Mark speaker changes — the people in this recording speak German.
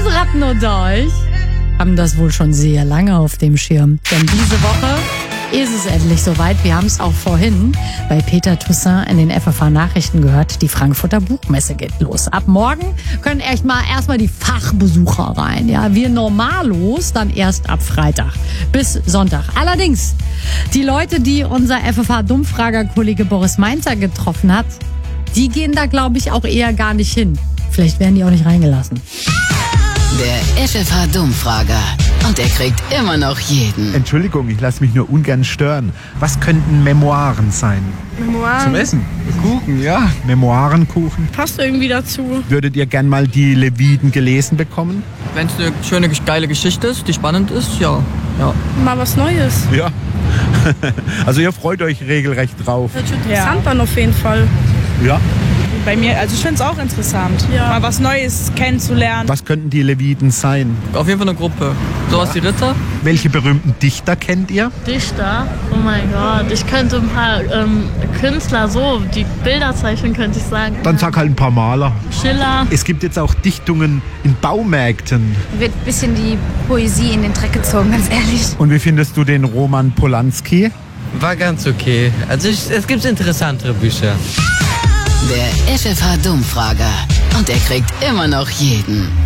Speaker 1: Käseratten unter euch haben das wohl schon sehr lange auf dem Schirm. Denn diese Woche ist es endlich soweit. Wir haben es auch vorhin bei Peter Toussaint in den FFH-Nachrichten gehört. Die Frankfurter Buchmesse geht los. Ab morgen können erstmal die Fachbesucher rein. Ja, wir Normalos dann erst ab Freitag bis Sonntag. Allerdings, die Leute, die unser FFH-Dummfrager-Kollege Boris Mainzer getroffen hat, die gehen da, glaube ich, auch eher gar nicht hin. Vielleicht werden die auch nicht reingelassen.
Speaker 2: Der FFH-Dummfrager. Und er kriegt immer noch jeden.
Speaker 3: Entschuldigung, ich lasse mich nur ungern stören. Was könnten Memoiren sein?
Speaker 4: Memoiren.
Speaker 3: Zum Essen? Kuchen, ja. Memoirenkuchen.
Speaker 4: Passt irgendwie dazu.
Speaker 3: Würdet ihr gern mal die Leviten gelesen bekommen?
Speaker 5: Wenn es eine schöne, geile Geschichte ist, die spannend ist, ja.
Speaker 4: Mal was Neues.
Speaker 3: Ja. Also ihr freut euch regelrecht drauf.
Speaker 4: Das wird interessant dann auf jeden Fall.
Speaker 3: Ja.
Speaker 6: Bei mir, also ich finde es auch interessant, mal was Neues kennenzulernen.
Speaker 3: Was könnten die Leviten sein?
Speaker 5: Auf jeden Fall eine Gruppe. Sowas wie Ritter.
Speaker 3: Welche berühmten Dichter kennt ihr?
Speaker 7: Dichter? Oh mein Gott, ich könnte ein paar Künstler die Bilder zeichnen, könnte ich sagen.
Speaker 3: Dann sag halt ein paar Maler.
Speaker 7: Schiller.
Speaker 3: Es gibt jetzt auch Dichtungen in Baumärkten.
Speaker 8: Wird ein bisschen die Poesie in den Dreck gezogen, ganz ehrlich.
Speaker 3: Und wie findest du den Roman Polanski?
Speaker 9: War ganz okay. Also es gibt interessantere Bücher.
Speaker 2: Der FFH-Dummfrager. Und er kriegt immer noch jeden.